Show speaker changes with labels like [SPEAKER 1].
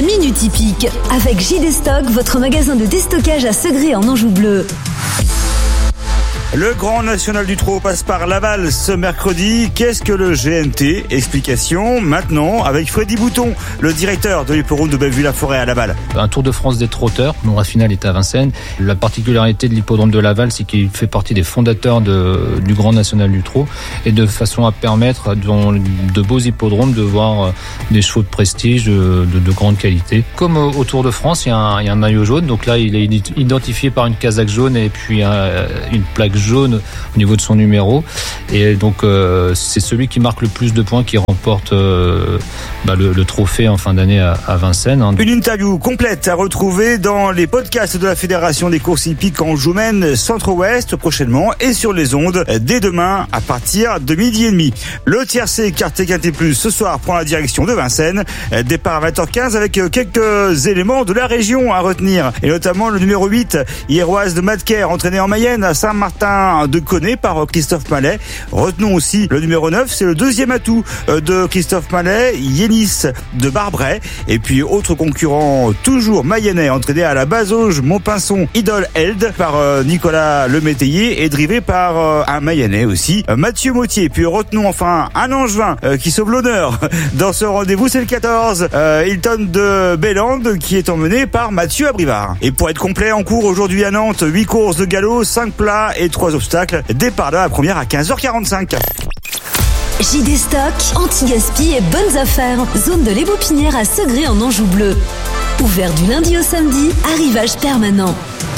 [SPEAKER 1] la Minute Hippique. Avec JD Stock, votre magasin de déstockage à Segré en Anjou bleu.
[SPEAKER 2] Le Grand National du Trot passe par Laval ce mercredi. Qu'est-ce que le GNT? Explication maintenant avec Freddy Bouton, le directeur de l'hippodrome de Bellevue-la-Forêt à Laval.
[SPEAKER 3] Un Tour de France des trotteurs, dont la finale est à Vincennes. La particularité de l'hippodrome de Laval, c'est qu'il fait partie des fondateurs du Grand National du Trot, et de façon à permettre dans de beaux hippodromes de voir des chevaux de prestige de grande qualité. Comme au Tour de France, il y a un maillot jaune, donc là il est identifié par une casaque jaune et puis une plaque jaune au niveau de son numéro, et donc c'est celui qui marque le plus de points qui remporte le trophée en fin d'année à Vincennes.
[SPEAKER 2] Une interview complète à retrouver dans les podcasts de la Fédération des courses hippiques Anjoumaine Centre-Ouest prochainement, et sur les ondes dès demain à partir de 12h30. Le tiercé écarté Quintet Plus ce soir prend la direction de Vincennes, départ à 20h15 avec quelques éléments de la région à retenir, et notamment le numéro 8 Héroise de Madker, entraîné en Mayenne à Saint-Martin de Connay par Christophe Mallet. Retenons aussi le numéro 9, c'est le deuxième atout de Christophe Mallet, Yénis de Barbret. Et puis autre concurrent toujours mayennais, entraîné à la Bazauge Montpinçon Idole Held par Nicolas Lemétayer et drivé par un mayennais aussi, Mathieu Mautier. Puis retenons enfin un Angevin qui sauve l'honneur dans ce rendez-vous, c'est le 14 Hilton de Bélande, qui est emmené par Mathieu Abrivard. Et pour être complet, en cours aujourd'hui à Nantes, 8 courses de galop, 5 plats et 3 obstacles. Départ de la première à 15h45.
[SPEAKER 1] JD Stock, anti-gaspi et bonnes affaires. Zone de l'Ébopinière à Segré en Anjou bleu. Ouvert du lundi au samedi, arrivage permanent.